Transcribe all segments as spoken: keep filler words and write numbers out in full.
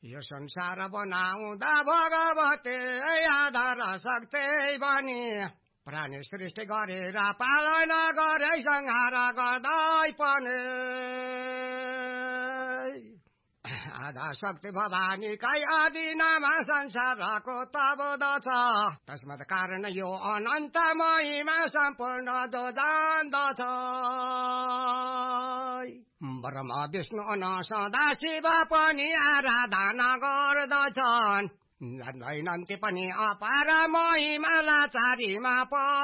यो संसार बनाउँदा भगवते आधार शक्ति बनी प्राणी सृष्टि गरेर पालना गरे संहार गर्दै पनि आधा शक्ति भवानीकै अधीनमा संसारको तबोध छ तस्मात् कारण यो अनन्त महिमा सम्पूर्ण जो जान्दछ ब्रह्मा विष्णु अन सदा शिव पनि आराधना गर्दछन् जान्दैनन् ती पनि अपार महिमा लाचारीमा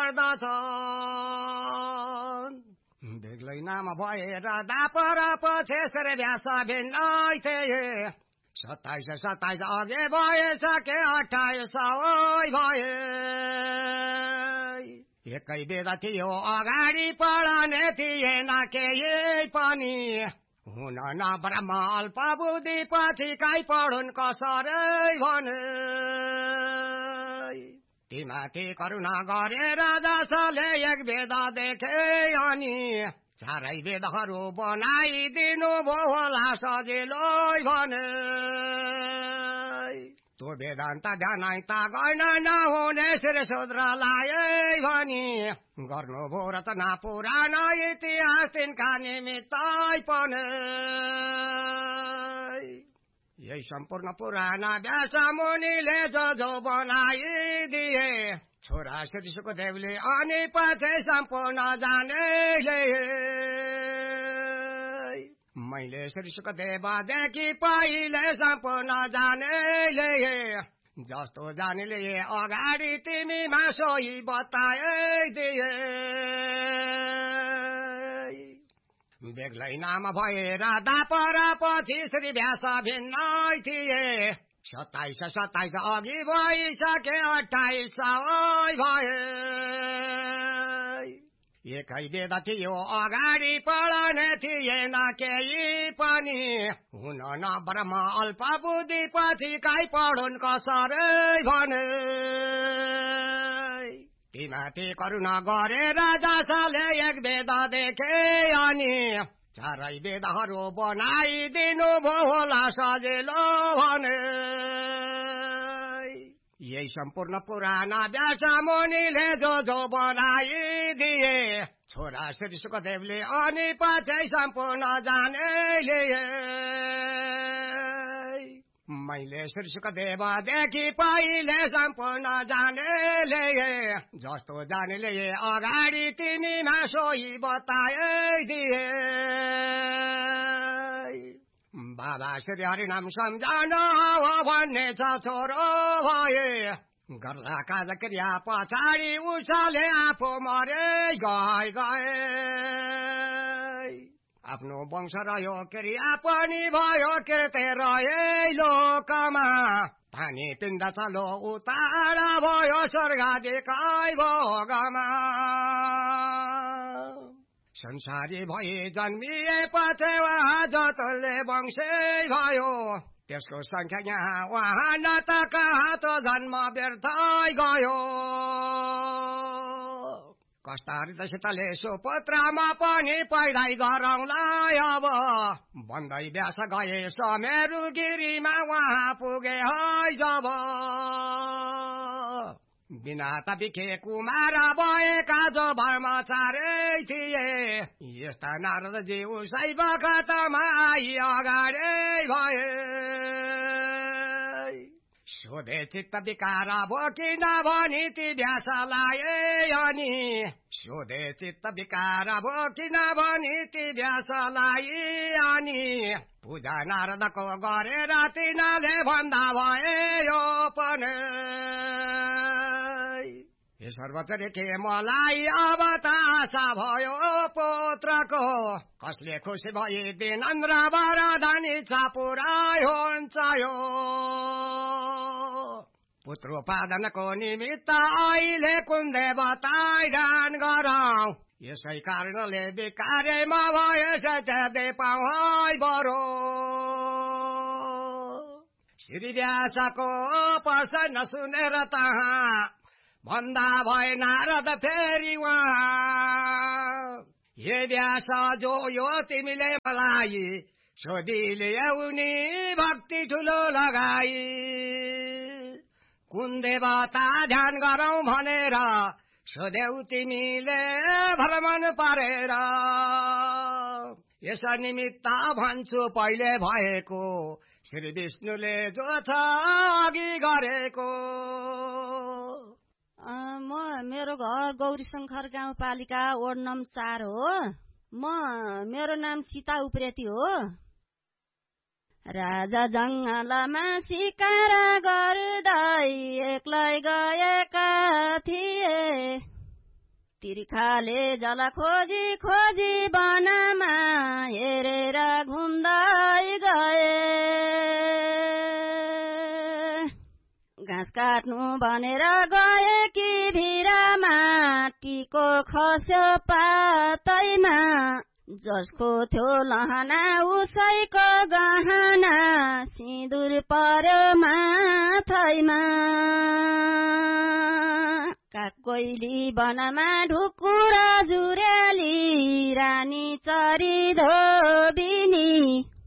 पर्दछन् बेग्लै नाम भएर दापर पछेसर व्यास भिन्नै थिए सत्ताइस सत्ताइस अघि भइसके अठाइस भए एकै बेला थियो अगाडि पढाने थिएन केही पनि हुन न ब्रह्म अल्प बुद्धि पछि काई पढुन् कसरै भने तीमाथि करुणा गरेर जसले एक वेद देखे अनि चारै वेदहरू बनाइदिनु भो होला सजिलो भने त्यो वेदान्त ध्यानाइत गर्न नहुने श्रीशूद्रलाई भनी गर्नु भो रचना पुराण इतिहास तिनका निमित्तै पनि यही सम्पूर्ण पुराण व्यास मुनिले जो जो बनाइदिए छोरा श्री सुखदेवले अनि पछि सम्पूर्ण जानेले मैले श्री सुखदेवदेखि पहिले सम्पूर्ण जानेले जस्तो जानेले अगाडि तिमीमा सोही बताइदिए बेग्लै नाम भएर दापर पछि श्री व्यास भिन्नै थिए सत्ताइस सत्ताइस अघि भइसके अठाइस भए एकै वेद थियो अगाडि पढाने थिएन केही पनि हुन न ब्रह्म अल्प बुद्धि पछि काई पढुन् कसरै भने तीमाथि करुणा गरेर जसले एक वेद देखे अनि चारै वेदहरू बनाइदिनु भो होला सजिलो भने यही सम्पूर्ण पुराण व्यास मुनिले जो जो बनाइदिए छोरा श्री सुखदेवले अनि पछि सम्पूर्ण जानेले मैले श्री सुखदेवदेखि पहिले सम्पूर्ण जानेले जस्तो जानेले अगाडि तिमीमा सोही बताइदिए बाबा श्री हरिनाम सम्झाउन हो भन्ने छ छोरो भए गर्ला काज क्रिया पछाडि उसले आफू मरे गए गए आफ्नो वंश रह्यो क्रिया पनि भयो कृत्य रहे लोकमा पानी पिण्ड चलो उतार भयो स्वर्गाधिकै भोगमा संसारी भए जन्मिए पछि उहाँ जतले वंशे भयो त्यसको संख्या यहाँ उहाँ न त कहाँ त जन्म व्यर्थै गयो कष्टार्जितले सुपुत्रमा पनि पैदाइ गरौँला अब भन्दै व्यास गए समेरु गिरीमा उहाँ पुगे है जब बिना त बिखे कुमार भएका जो ब्रह्मचारी थिए यस्ता नारदजी उसै बखतमा आई अगाडि भए सोधे चित्त विकार भो किन भनी ती व्यासलाई अनि सोधे चित्त विकार भो किन भनी ती व्यासलाई अनि पूजा नारदको गरेर तिनीले भन्दा भए यो पनि हे सर्वत्र के मलाई अब त आशा भयो पुत्रको कसले खुसी भए दिनन्द्र वरदानी छ पुरै हुन्छ यो पुत्रोपादनको निमित्त अहिले कुन देवताई दान गरौँ यसै कारणले विकारेमा भएछ त्यहाँ पाउँ बरो श्री व्यासको प्रश्न सुनेर तहाँ भन्दा भए नारद फेरि उहाँ हे व्यास जो यो तिमीले मलाई सोधिले उनी भक्ति ठुलो लगाई कुन देवता ध्यान गरौं भनेर सोध्यौ तिमीले भ्रमण पारेर यस निमित्त भन्छु पहिले भएको श्री विष्णुले जो छ अघि गरेको। म मेरो घर गौरी शङ्कर गाउँपालिका वार्ड नम्बर चार हो। म मेरो नाम सीता उप्रेती हो। राजा जङ्गलमा शिकार गर्दै एक्लै गएका थिए तिर्खाले जल खोजी खोजी वनमा हेरेर घुम्दै गए घाँस काट्नु भनेर गए कि भिरामा टिको खस्यो पातैमा जसको थियो लहना उसैको गहना सिँदुर पर्यो माथैमा काकोइली वनमा ढुकुर जुरेली रानी चरी धोबिनी